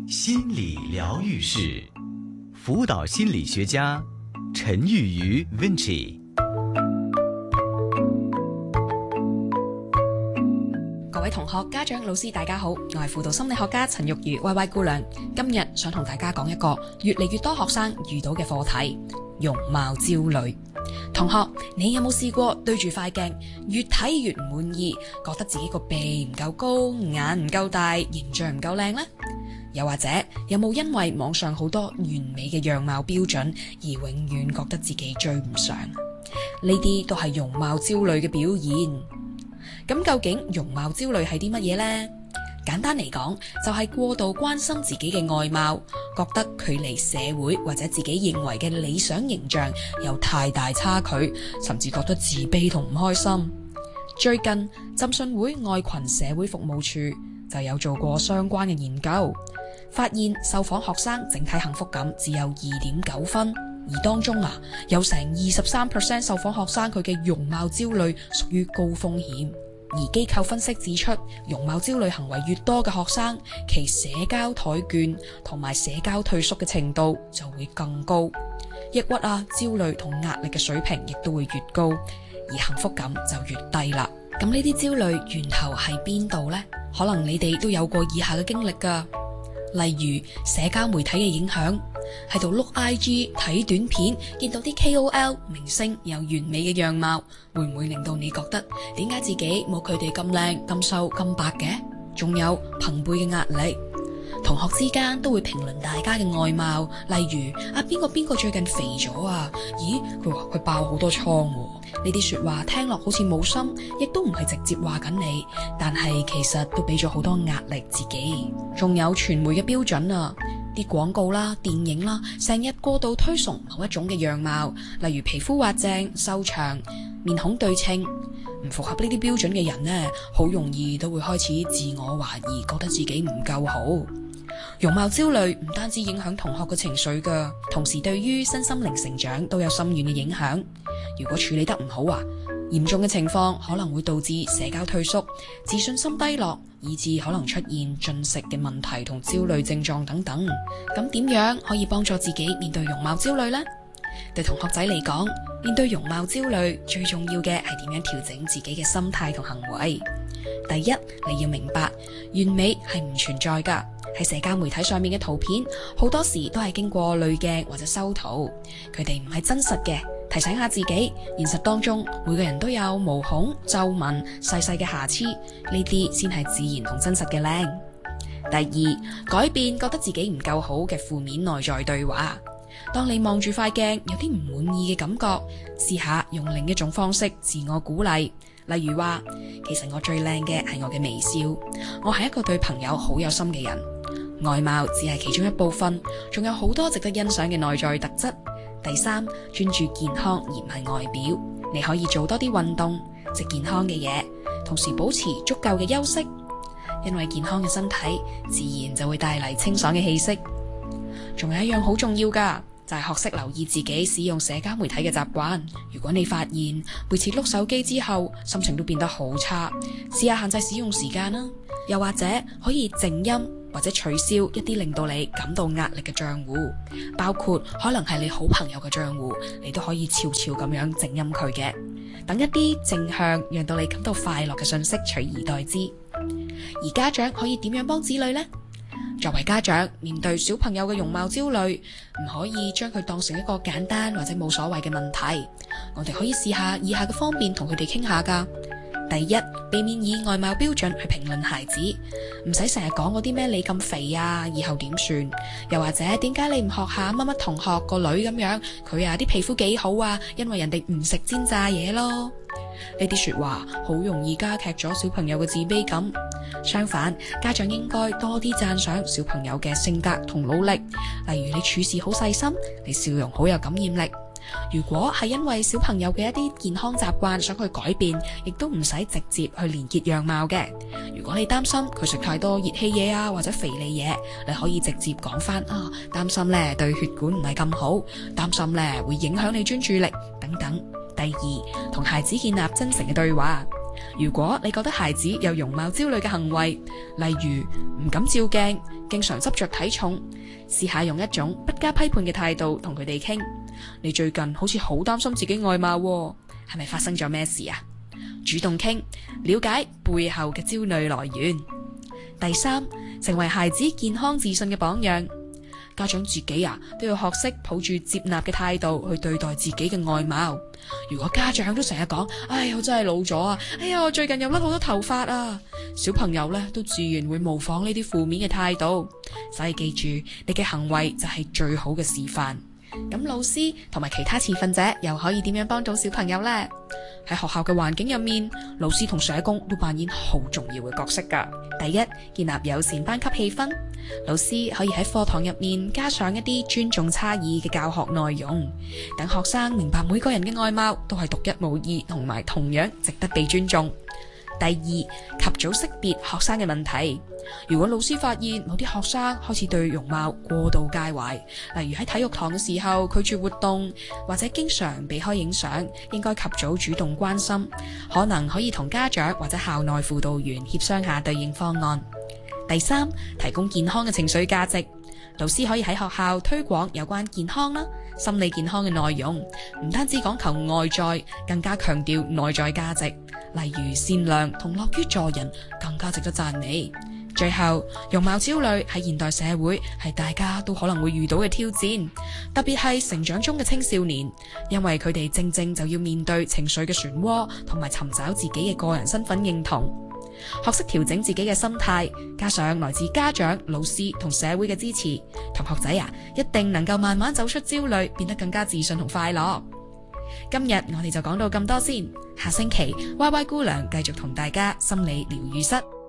心理療癒室，輔導心理學家陳玉瑜 Vinci。 各位同學、家長、老師大家好，我係輔導心理學家陳玉瑜 Y Y 姑娘。今日想同大家講一個越嚟越多學生遇到嘅課題——容貌焦慮。同學，你有冇試過對住塊鏡越睇越唔滿意，覺得自己個鼻唔夠高、眼唔夠大、形象唔夠靚呢？又或者有冇因為網上好多完美嘅樣貌標準而永遠覺得自己追唔上？呢啲都係容貌焦慮嘅表現。咁究竟容貌焦慮係啲乜嘢呢？簡單嚟講，就係過度關心自己嘅外貌，覺得距離社會或者自己認為嘅理想形象有太大差距，甚至覺得自卑同唔開心。最近浸信會愛群社會服務處就有做過相關嘅研究，發現受訪學生整體幸福感只有2.9分，而當中有成23% 受訪學生佢嘅容貌焦慮屬於高風險。而機構分析指出，容貌焦慮行為越多嘅學生，其社交怠倦同埋社交退縮嘅程度就會更高，抑鬱焦慮同壓力嘅水平亦都會越高，而幸福感就越低啦。咁呢啲焦慮源頭喺邊度呢？可能你哋都有過以下嘅經歷㗎，例如社交媒體嘅影響，喺度碌 IG 睇短片，見到啲 KOL 明星有完美嘅樣貌，會唔會令到你覺得點解自己冇佢哋咁靚、咁瘦、咁白嘅？仲有朋輩嘅壓力，同學之間都會評論大家嘅外貌，例如邊個最近肥咗啊？咦，佢話佢爆好多瘡喎。呢啲說話聽落好似冇心，亦都唔係直接話緊你，但係其實都俾咗好多壓力自己。仲有傳媒嘅標準啲廣告啦、電影啦，成日過度推崇某一種嘅樣貌，例如皮膚滑正、修長、面孔對稱。唔符合呢啲標準嘅人呢，好容易都會開始自我懷疑，覺得自己唔夠好。容貌焦慮唔單止影響同學嘅情緒㗎，同時對於身心靈成長都有深遠嘅影響。如果處理得唔好嚴重嘅情況可能會導致社交退縮、自信心低落，以致可能出現進食嘅問題同焦慮症狀等等。咁點樣可以幫助自己面對容貌焦慮呢？對同學仔嚟講，面對容貌焦慮最重要嘅係點樣調整自己嘅心態同行為。第一，你要明白完美係唔存在㗎。喺社交媒體上面嘅圖片好多時都係經過濾鏡或者修圖，佢哋唔係真實嘅。提醒下自己，現實當中每個人都有毛孔、皺紋、細細嘅瑕疵，呢啲先係自然同真實嘅靚。第二，改變覺得自己唔夠好嘅負面內在對話。當你望住塊鏡有啲唔滿意嘅感覺，試下用另一種方式自我鼓勵，例如話，其實我最靚嘅係我嘅微笑，我係一個對朋友好有心嘅人，外貌只係其中一部分，仲有好多值得欣賞嘅內在特質。第三，專注健康而唔係外表，你可以做多啲運動，食健康嘅嘢，同時保持足夠嘅休息，因為健康嘅身體自然就會帶嚟清爽嘅氣息。仲有一樣好重要㗎，就係學識留意自己使用社交媒體嘅習慣。如果你發現每次碌手機之後心情都變得好差，試下限制使用時間啦，又或者可以靜音或者取消一啲令到你感到壓力嘅賬戶，包括可能係你好朋友嘅賬戶，你都可以悄悄咁樣靜音佢嘅，等一啲正向讓到你感到快樂嘅信息取而代之。而家長可以點樣幫子女呢？作為家長，面對小朋友嘅容貌焦慮，唔可以將佢當成一個簡單或者冇所謂嘅問題。我哋可以試下以下嘅方面同佢哋傾下㗎。第一，避免以外貌標準去評論孩子，唔使成日講嗰啲咩你咁肥以後點算？又或者點解你唔學下乜乜同學個女咁樣，佢啲皮膚幾好因為人哋唔食煎炸嘢咯。呢啲說話好容易加劇咗小朋友嘅自卑感。相反，家長應該多啲讚賞小朋友嘅性格同努力，例如你處事好細心，你笑容好有感染力。如果係因為小朋友嘅一啲健康習慣想去改變，亦都唔使直接去連結樣貌嘅。如果你擔心佢食太多熱氣嘢或者肥膩嘢，你可以直接講返擔心咧對血管唔係咁好，擔心咧會影響你專注力等等。第二，同孩子建立真誠嘅對話。 如果你覺得孩子有容貌焦慮嘅行為，例如唔敢照鏡、經常執着體重，試下用一種不加批判嘅態度同佢哋傾。你最近好似好擔心自己外貌喎，係咪發生咗咩事啊？主動傾，了解背後嘅焦慮來源。第三，成為孩子健康自信嘅榜樣。家長自己都要學識抱住接納嘅態度去對待自己嘅外貌。如果家長都成日講，我真係老咗啊，我最近又甩好多頭髮啊，小朋友呢都自然會模仿呢啲負面嘅態度。所以記住，你嘅行為就係最好嘅示範。咁老師同埋其他持份者又可以點樣幫到小朋友呢？喺學校嘅環境入面，老師同社工都扮演好重要嘅角色㗎。第一，建立友善班級氣氛。老師可以喺課堂入面加上一啲尊重差異嘅教學內容，等學生明白每個人嘅外貌都係獨一無二，同埋同樣值得被尊重。第二，及早識別學生嘅問題。如果老師發現某啲學生開始對容貌過度介懷，例如喺體育堂嘅時候拒絕活動，或者經常避開影相，應該及早主動關心，可能可以同家長或者校內輔導員協商下對應方案。第三，提供健康嘅情緒價值。老師可以喺學校推廣有關健康心理健康嘅內容，唔單止講求外在，更加強調內在價值，例如善良同樂於助人，更加值得讚美。最後，容貌焦慮喺現代社會係大家都可能會遇到嘅挑戰，特別係成長中嘅青少年，因為佢哋正正就要面對情緒嘅漩渦，同埋尋找自己嘅個人身份認同。學識調整自己嘅心態，加上來自家長、老師同社會嘅支持，同學仔一定能夠慢慢走出焦慮，變得更加自信同快樂。今日我哋就講到咁多先，下星期 YY 姑娘繼續同大家心理療癒室。